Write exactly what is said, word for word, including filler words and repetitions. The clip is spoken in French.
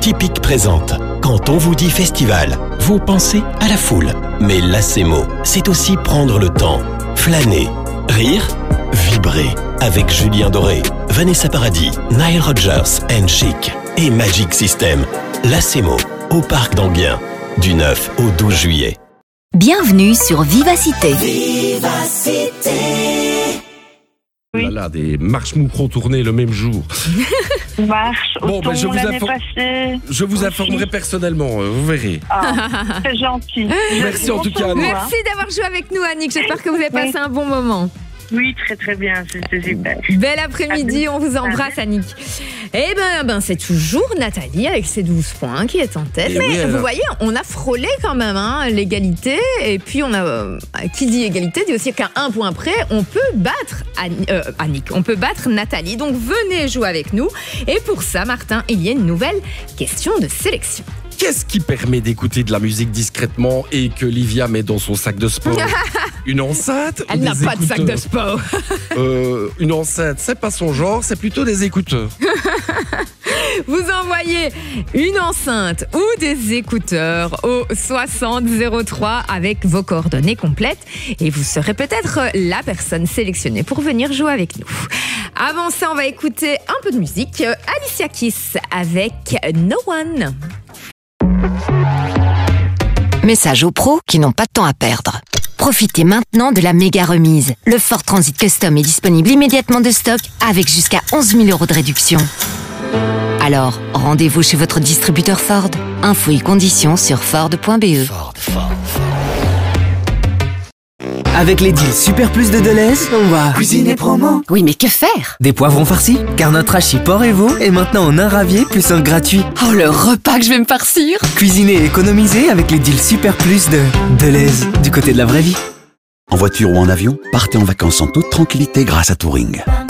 Typique présente. Quand on vous dit festival, vous pensez à la foule. Mais Lacemo, c'est aussi prendre le temps, flâner, rire, vibrer. Avec Julien Doré, Vanessa Paradis, Nile Rodgers and Chic et Magic System. Lacemo, au Parc d'Enghien, du neuf au douze juillet. Bienvenue sur Vivacité. Vivacité. Oui. Là, là, des marches-mous contournées le même jour. Marche, bon, automne, ben, je vous, l'année infor- passée. je vous aussi. informerai personnellement, euh, vous verrez. Ah, c'est gentil. Merci en tout cas, Annick. Merci d'avoir joué avec nous, Annick. J'espère que vous avez passé Oui. un bon moment. Oui, très très bien, c'était super. Bel après-midi, on vous embrasse, Annick. Eh ben, ben c'est toujours Nathalie avec ses douze points qui est en tête. Et Mais oui, vous alors. voyez, on a frôlé quand même hein, l'égalité. Et puis, on a euh, qui dit égalité dit aussi qu'à un point près, on peut battre Anni- euh, Annick, on peut battre Nathalie. Donc, venez jouer avec nous. Et pour ça, Martin, il y a une nouvelle question de sélection. Qu'est-ce qui permet d'écouter de la musique discrètement et que Livia met dans son sac de sport? Une enceinte? Elle ou n'a des pas de sac de écouteurs? sport. Euh, une enceinte, c'est pas son genre, c'est plutôt des écouteurs. Vous envoyez une enceinte ou des écouteurs au soixante zéro trois avec vos coordonnées complètes et vous serez peut-être la personne sélectionnée pour venir jouer avec nous. Avant ça, on va écouter un peu de musique. Alicia Keys avec No One. Message aux pros qui n'ont pas de temps à perdre. Profitez maintenant de la méga remise. Le Ford Transit Custom est disponible immédiatement de stock avec jusqu'à onze mille euros de réduction. Alors, rendez-vous chez votre distributeur Ford. Infos et conditions sur ford point b e. Ford, Ford, Ford. Avec les deals Super Plus de Deleuze, on va cuisiner promo. Oui, mais que faire? Des poivrons farcis, car notre hachis porc et veau est maintenant en un ravier plus un gratuit. Oh, le repas que je vais me farcir! Cuisiner et économiser avec les deals Super Plus de Deleuze, du côté de la vraie vie. En voiture ou en avion, partez en vacances en toute tranquillité grâce à Touring.